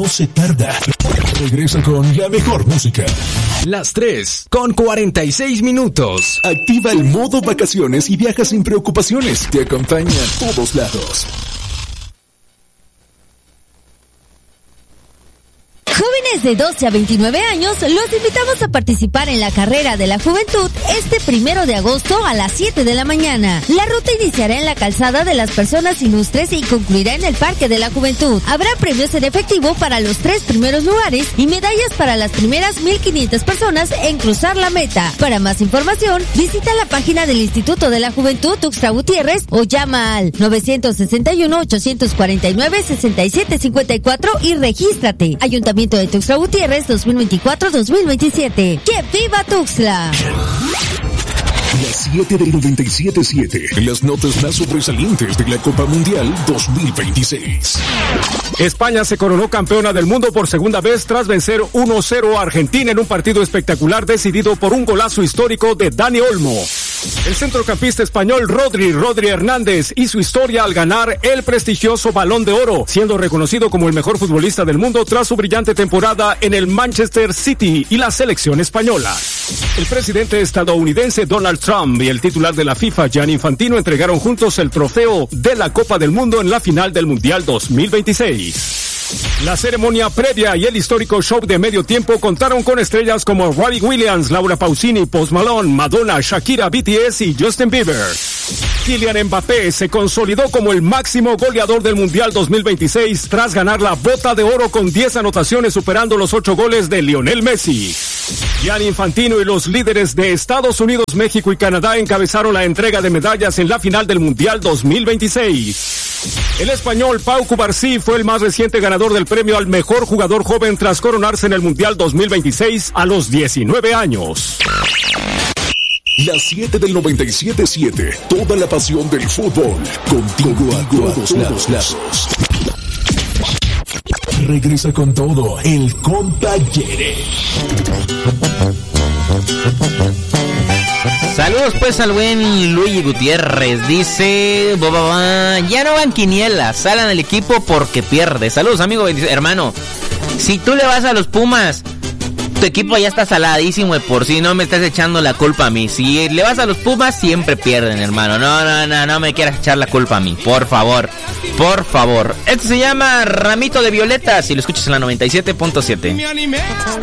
no se tarda. Regresa con la mejor música. Las 3:46 minutos. Activa el modo vacaciones y viaja sin preocupaciones. Te acompaña a todos lados. Jóvenes de 12 a 29 años, los invitamos a participar en la Carrera de la Juventud este 1 de agosto a las 7 de la mañana. La ruta iniciará en la calzada de las personas ilustres y concluirá en el Parque de la Juventud. Habrá premios en efectivo para los 3 primeros lugares y medallas para las primeras 1,500 personas en cruzar la meta. Para más información, visita la página del Instituto de la Juventud Tuxtla Gutiérrez o llama al 961-849-6754 y regístrate. Ayuntamiento de Tuxtla Gutiérrez 2024-2027. ¡Que viva Tuxtla! Las 7 del 97.7. Las notas más sobresalientes de la Copa Mundial 2026. España se coronó campeona del mundo por segunda vez tras vencer 1-0 a Argentina en un partido espectacular decidido por un golazo histórico de Dani Olmo. El centrocampista español Rodri Hernández hizo historia al ganar el prestigioso Balón de Oro, siendo reconocido como el mejor futbolista del mundo tras su brillante temporada en el Manchester City y la selección española. El presidente estadounidense Donald Trump y el titular de la FIFA, Gianni Infantino, entregaron juntos el trofeo de la Copa del Mundo en la final del Mundial 2026. La ceremonia previa y el histórico show de medio tiempo contaron con estrellas como Robbie Williams, Laura Pausini, Post Malone, Madonna, Shakira, BTS y Justin Bieber. Kylian Mbappé se consolidó como el máximo goleador del Mundial 2026 tras ganar la Bota de Oro con 10 anotaciones, superando los 8 goles de Lionel Messi. Gianni Infantino y los líderes de Estados Unidos, México y Canadá encabezaron la entrega de medallas en la final del Mundial 2026. El español Pau Cubarsí fue el más reciente ganador del premio al mejor jugador joven tras coronarse en el Mundial 2026 a los 19 años. Las 7 del 97.7. Toda la pasión del fútbol. Contigo a todos lados. Regresa con todo el Compa Yere. Saludos pues al buen Luigi Gutiérrez. Dice, ya no van quinielas, salan al equipo porque pierde. Saludos amigo, hermano. Si tú le vas a los Pumas, tu equipo ya está saladísimo de por sí, no me estás echando la culpa a mí. Si le vas a los Pumas, siempre pierden, hermano. No me quieras echar la culpa a mí, por favor. Este se llama Ramito de Violetas y lo escuchas en la 97.7.